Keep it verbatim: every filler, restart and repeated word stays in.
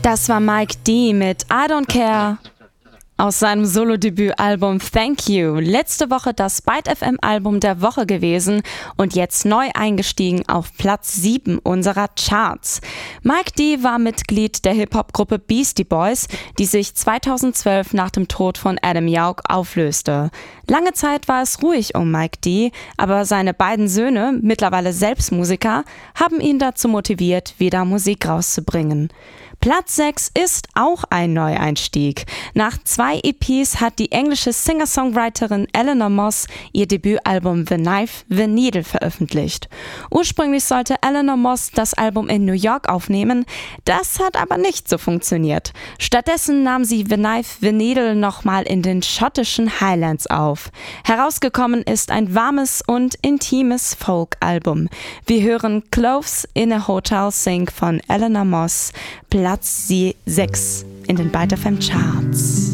Das war Mike D. mit I Don't Care aus seinem Solo-Debütalbum Thank You. Letzte Woche das Byte F M-Album der Woche gewesen und jetzt neu eingestiegen auf Platz sieben unserer Charts. Mike D. war Mitglied der Hip-Hop-Gruppe Beastie Boys, die sich zweitausendzwölf nach dem Tod von Adam Yauch auflöste. Lange Zeit war es ruhig um Mike D., aber seine beiden Söhne, mittlerweile selbst Musiker, haben ihn dazu motiviert, wieder Musik rauszubringen. Platz sechs ist auch ein Neueinstieg. Nach zwei E Ps hat die englische Singer-Songwriterin Eleanor Moss ihr Debütalbum The Knife, The Needle veröffentlicht. Ursprünglich sollte Eleanor Moss das Album in New York aufnehmen, das hat aber nicht so funktioniert. Stattdessen nahm sie The Knife, The Needle nochmal in den schottischen Highlands auf. Herausgekommen ist ein warmes und intimes Folk-Album. Wir hören Clothes in a Hotel Sink von Eleanor Moss, Platz sechs in den Byte F M Charts.